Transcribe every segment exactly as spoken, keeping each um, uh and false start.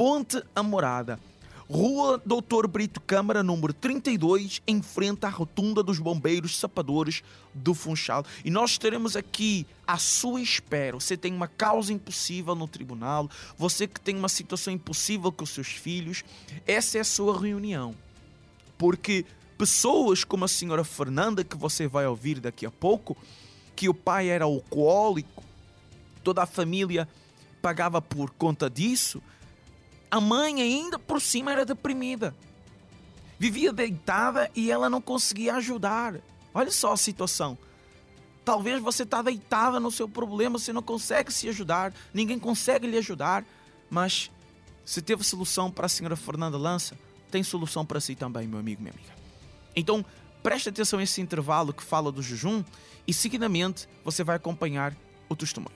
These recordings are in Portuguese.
Ponte A Morada, Rua doutor Brito Câmara, número trinta e dois, em frente à rotunda dos bombeiros sapadores do Funchal. E nós estaremos aqui à sua espera. Você tem uma causa impossível no tribunal, você que tem uma situação impossível com os seus filhos, essa é a sua reunião. Porque pessoas como a senhora Fernanda, que você vai ouvir daqui a pouco, que o pai era alcoólico, toda a família pagava por conta disso, a mãe ainda por cima era deprimida. Vivia deitada e ela não conseguia ajudar. Olha só a situação. Talvez você está deitada no seu problema, você não consegue se ajudar, ninguém consegue lhe ajudar, mas se teve solução para a senhora Fernanda Lança, tem solução para si também, meu amigo, minha amiga. Então, preste atenção a esse intervalo que fala do jejum e seguidamente você vai acompanhar o testemunho.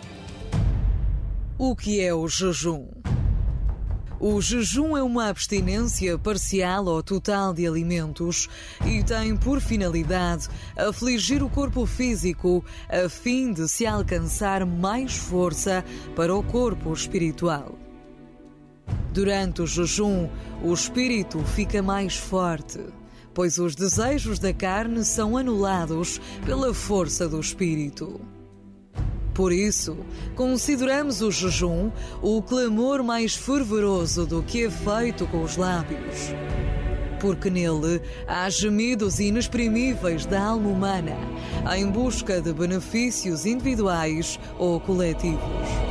O que é o jejum? O jejum é uma abstinência parcial ou total de alimentos e tem por finalidade afligir o corpo físico a fim de se alcançar mais força para o corpo espiritual. Durante o jejum, o espírito fica mais forte, pois os desejos da carne são anulados pela força do espírito. Por isso, consideramos o jejum o clamor mais fervoroso do que é feito com os lábios. Porque nele há gemidos inexprimíveis da alma humana em busca de benefícios individuais ou coletivos.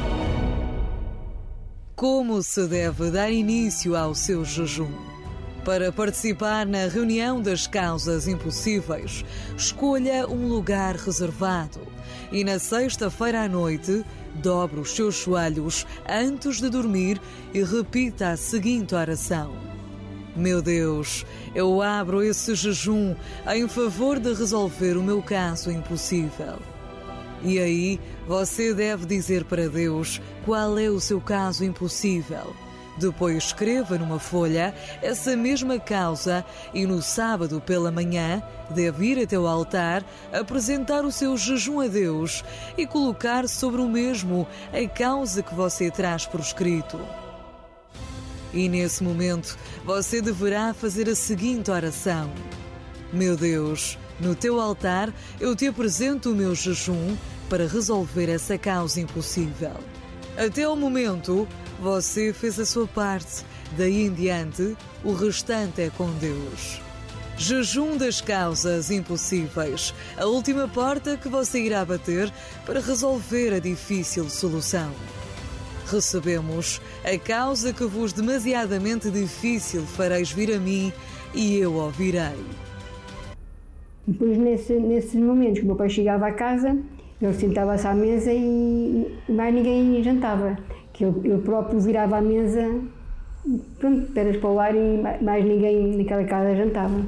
Como se deve dar início ao seu jejum? Para participar na reunião das causas impossíveis, escolha um lugar reservado e na sexta-feira à noite, dobre os seus joelhos antes de dormir e repita a seguinte oração: Meu Deus, eu abro esse jejum em favor de resolver o meu caso impossível. E aí, você deve dizer para Deus qual é o seu caso impossível. Depois escreva numa folha essa mesma causa e no sábado pela manhã deve ir até o altar, apresentar o seu jejum a Deus e colocar sobre o mesmo a causa que você traz por escrito. E nesse momento você deverá fazer a seguinte oração: Meu Deus, no teu altar eu te apresento o meu jejum para resolver essa causa impossível. Até o momento, você fez a sua parte. Daí em diante, o restante é com Deus. Jejum das causas impossíveis. A última porta que você irá bater para resolver a difícil solução. Recebemos a causa que vos demasiadamente difícil fareis vir a mim e eu ouvirei. Depois, nesse, nesses momentos que o meu pai chegava à casa, ele sentava-se à mesa e mais ninguém jantava. Que eu, eu próprio virava à mesa, pronto, peras para o ar e mais ninguém naquela casa jantava.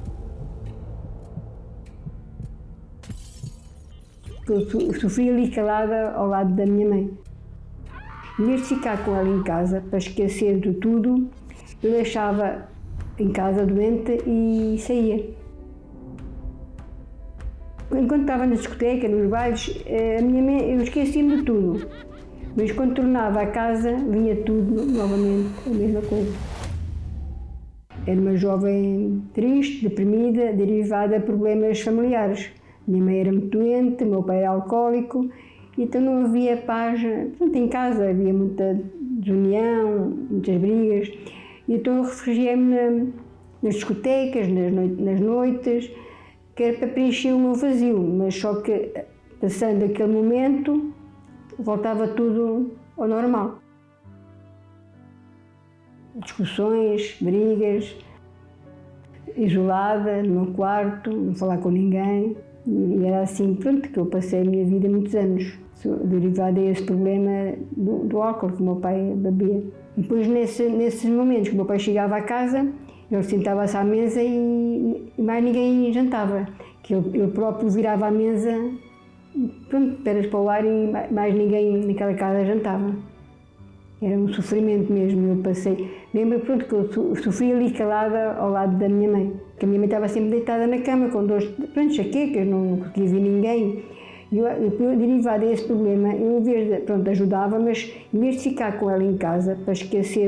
Eu sofri ali calada ao lado da minha mãe. Em vez de ficar com ela em casa para esquecer de tudo, eu deixava em casa doente e saía. Enquanto estava na discoteca, nos bailes, a minha mãe, eu esquecia-me de tudo. Mas quando tornava a casa, vinha tudo novamente a mesma coisa. Era uma jovem triste, deprimida, derivada de problemas familiares. Minha mãe era muito doente, meu pai era alcoólico, então não havia paz. Portanto, em casa havia muita desunião, muitas brigas. Então eu refugiei-me na, nas discotecas, nas, noite, nas noites, que era para preencher o meu vazio, mas só que, passando aquele momento, voltava tudo ao normal. Discussões, brigas, isolada no meu quarto, não falar com ninguém. E era assim, pronto, que eu passei a minha vida muitos anos, derivada a esse problema do, do álcool que o meu pai bebia. Depois, nesse, nesses momentos que o meu pai chegava à casa, ele sentava-se à mesa e, e mais ninguém jantava. Que eu, eu próprio virava à mesa, pronto, peras para o ar e mais ninguém naquela casa jantava. Era um sofrimento mesmo, eu passei. Lembro, pronto, que eu sofri ali calada ao lado da minha mãe. Que a minha mãe estava sempre deitada na cama com dores, pronto, enxaquecas, não conseguia ver ninguém. E eu, eu, eu derivada a esse problema, eu em vez de, pronto, ajudava, mas em vez de ficar com ela em casa para esquecer